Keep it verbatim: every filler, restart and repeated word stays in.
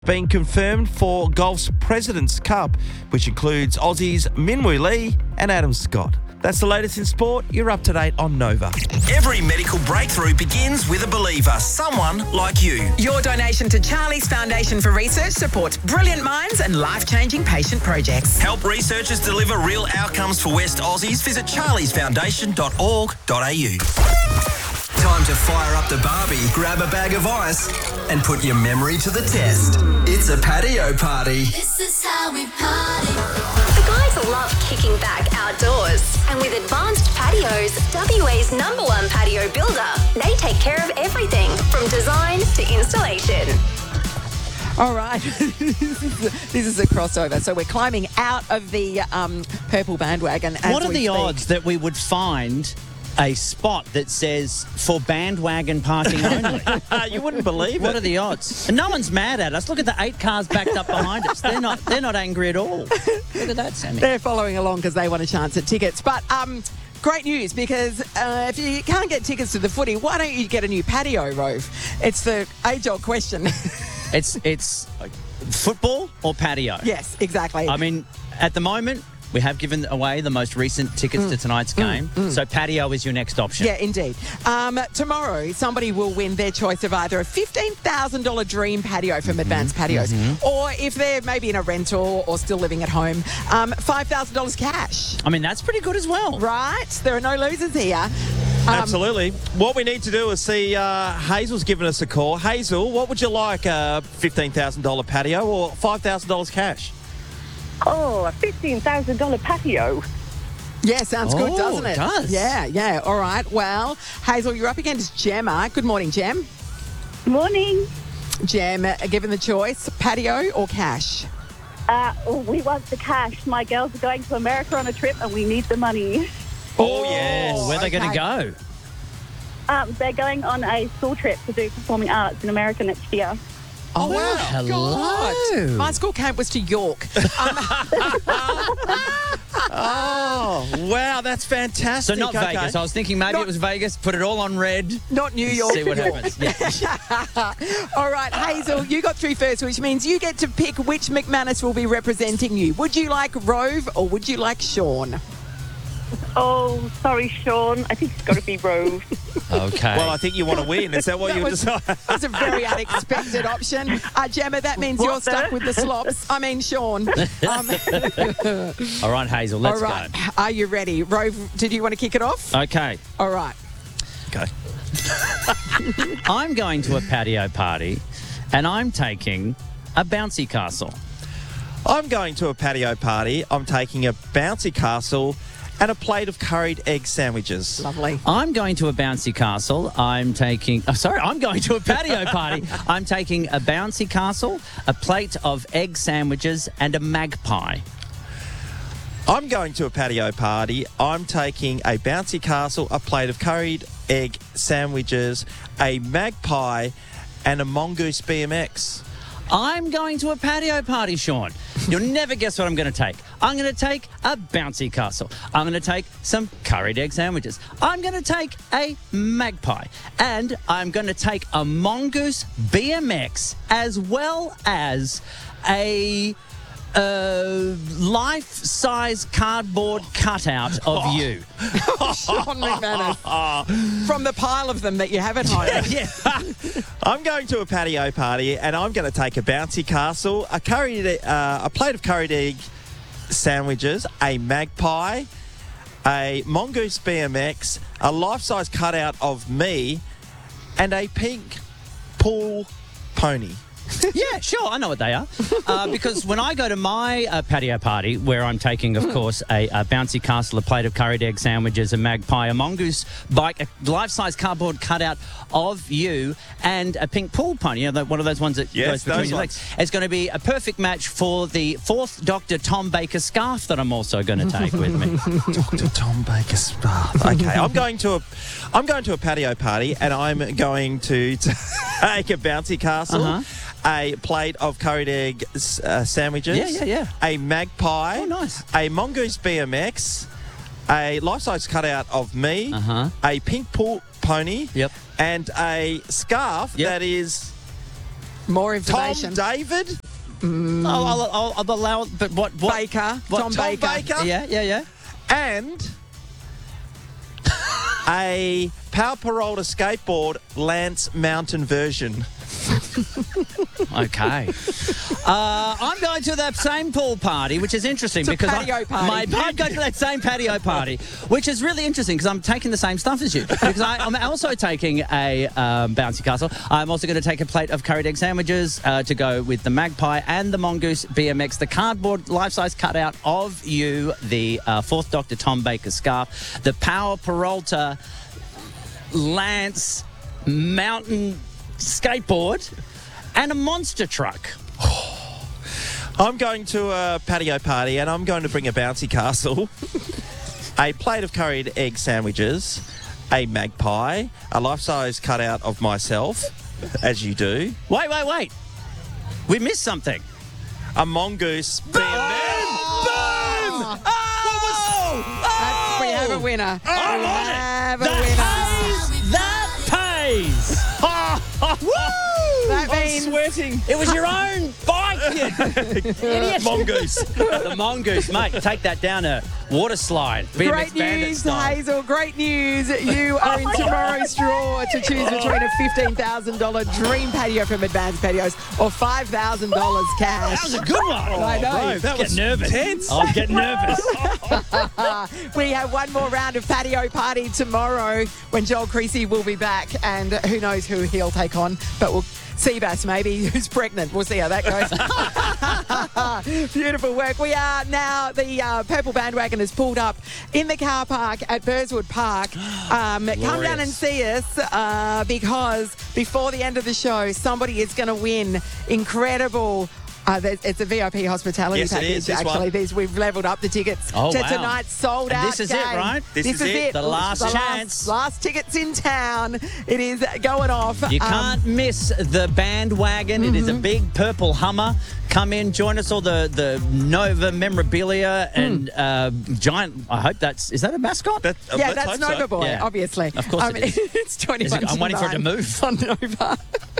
Being confirmed for golf's President's Cup, which includes Aussies Minwoo Lee and Adam Scott. That's the latest in sport. You're up to date on Nova. Every medical breakthrough begins with a believer, someone like you. Your donation to Charlie's Foundation for Research supports brilliant minds and life-changing patient projects. Help researchers deliver real outcomes for West Aussies. Visit charlies foundation dot org dot a u. Time to fire up the Barbie, grab a bag of ice, and put your memory to the test. It's a patio party. This is how we party. The guys love kicking back outdoors. And with Advanced Patios, W A's number one patio builder, they take care of everything from design to installation. All right, this is a crossover. So we're climbing out of the um, purple bandwagon. As What are we the speak. odds that we would find a spot that says for bandwagon parking only? You wouldn't believe What it. are the odds? And no one's mad at us. Look at the eight cars backed up behind us. They're not. They're not angry at all. Look at that, Sammy. They're following along because they want a chance at tickets. But um, great news, because uh, if you can't get tickets to the footy, why don't you get a new patio, Rove? It's the age-old question. It's it's football or patio. Yes, exactly. I mean, at the moment, we have given away the most recent tickets to tonight's game. So patio is your next option. Yeah, indeed. Um, tomorrow, somebody will win their choice of either a fifteen thousand dollars dream patio from Advanced Patios, or if they're maybe in a rental or still living at home, um, five thousand dollars cash. I mean, that's pretty good as well. Right? There are no losers here. Um, Absolutely. What we need to do is see uh, Hazel's given us a call. Hazel, what would you like, a fifteen thousand dollars patio or five thousand dollars cash? Oh, a fifteen thousand dollars patio. Yeah, sounds good, Oh, doesn't it? it does. Yeah, yeah. All right. Well, Hazel, you're up against Gemma. Good morning, Gem. Morning. Gem, uh, given the choice, patio or cash? Uh, oh, we want the cash. My girls are going to America on a trip and we need the money. Oh, yes. Oh, where are they going to go? Um, they're going on a school trip to do performing arts in America next year. Oh, wow. Hello. God. My school camp was to York. Um, Oh, wow, that's fantastic. So not Okay. Vegas. I was thinking maybe Not- it was Vegas. Put it all on red. not New York. See what happens. Yeah. All right, Hazel, you got through first, which means you get to pick which McManus will be representing you. Would you like Rove or would you like Sean? Oh, sorry, Sean. I think it's got to be Rove. Okay. Well, I think you want to win. Is that what That you was- decide? That's a very unexpected option. Uh, Gemma, that means What you're the? stuck with the slops. I mean, Sean. Um, all right, Hazel, let's all right, are you ready? Rove, did you want to kick it off? go. Okay. All right. Okay. I'm going to a patio party and I'm taking a bouncy castle. I'm going to a patio party. I'm taking a bouncy castle and a plate of curried egg sandwiches. Lovely. I'm going to a bouncy castle. I'm taking... Oh, sorry, I'm going to a patio party. I'm taking a bouncy castle, a plate of egg sandwiches and a magpie. I'm going to a patio party. I'm taking a bouncy castle, a plate of curried egg sandwiches, a magpie, and a mongoose B M X. I'm going to a patio party, Sean. You'll never guess what I'm going to take. I'm going to take a bouncy castle. I'm going to take some curried egg sandwiches. I'm going to take a magpie. And I'm going to take a mongoose B M X as well as a uh, life-size cardboard cutout of you. Sean McManus. From the pile of them that you have at home. Yeah. I'm going to a patio party and I'm going to take a bouncy castle, a curried, uh, a plate of curried egg sandwiches, a magpie, a mongoose B M X, a life-size cutout of me, and a pink pool pony. Yeah, sure, I know what they are. Uh, because when I go to my uh, patio party, where I'm taking, of course, a, a bouncy castle, a plate of curried egg sandwiches, a magpie, a mongoose bike, a life-size cardboard cutout of you, and a pink pool pony, you know, one of those ones that Yes, goes between those your ones. legs. It's going to be a perfect match for the fourth Doctor Tom Baker scarf that I'm also going to take with me. Doctor Tom Baker Scarf. Okay, I'm going to a, I'm going to a patio party, and I'm going to take a bouncy castle, Uh-huh. a plate of curried egg uh, sandwiches, Yeah, yeah, yeah. a magpie, Oh, nice. a mongoose B M X, a life-size cutout of me, Uh-huh. a pink pool pony, Yep. and a scarf Yep. that is More Tom information. David, I'll, I'll, I'll, I'll allow. But what? what Baker. what- Tom, Tom Baker. Baker. Yeah, yeah, yeah. and a Power Peralta skateboard Lance Mountain version. Okay. Uh, I'm going to that same pool party, which is interesting It's a because patio I, party. My, I'm going to that same patio party, which is really interesting because I'm taking the same stuff as you. Because I, I'm also taking a um, bouncy castle. I'm also going to take a plate of curried egg sandwiches uh, to go with the Magpie and the Mongoose B M X, the cardboard life-size cutout of you, the uh, Fourth Doctor Tom Baker scarf, the Power Peralta Lance Mountain skateboard, and a monster truck. I'm going to a patio party and I'm going to bring a bouncy castle, a plate of curried egg sandwiches, a magpie, a life-size cutout of myself, as you do, Wait, wait, wait. We missed something. a mongoose B M X. Boom! Oh! That's- we have a winner. I'm we on it. have a That winner. pays! That pays! Woo! That I'm means sweating. It was your own bike, you idiot. Mongoose. The mongoose, mate. Take that down a water slide. B M X great Bandit news, style. Hazel. Great news. You are in tomorrow's draw to choose between a fifteen thousand dollars dream patio from Advanced Patios or five thousand dollars cash. That was a good one. I know. Bro, that Get was nervous. tense. I'm getting nervous. We have one more round of patio party tomorrow when Joel Creasy will be back, and who knows who he'll take on, but we'll Seabass maybe, who's pregnant. We'll see how that goes. Beautiful work. We are now, the uh, purple bandwagon has pulled up in the car park at Burswood Park. Um, come down and see us uh, because before the end of the show, somebody is going to win incredible. Uh, there's- it's a V I P hospitality Yes, it package. is, this actually, one. These we've leveled up the tickets Oh, to wow. tonight's sold And out. this is it, game. right? This is it. The last chance. Last, last tickets in town. It is going off. You Um, can't miss the bandwagon. It is a big purple Hummer. Come in, join us, all the, the Nova memorabilia and uh, giant. I hope that's. Is that a mascot? That- uh, Yeah, let's that's hope so. Nova Boy, Yeah. obviously. Of course um, it is. It's twenty-one. I'm waiting for it to move. on Nova.